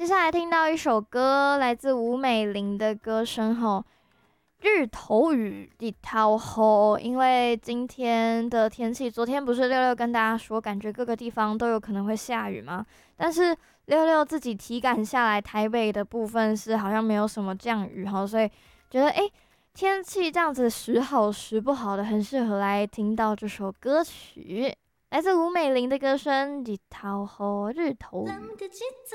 接下来听到一首歌，来自吴美玲的歌声吼，日头雨地涛吼。因为今天的天气，昨天不是六六跟大家说，感觉各个地方都有可能会下雨吗？但是六六自己体感下来，台北的部分是好像没有什么降雨哈，所以觉得天气这样子时好时不好的，很适合来听到这首歌曲，来自吴美玲的歌声《日头雨》。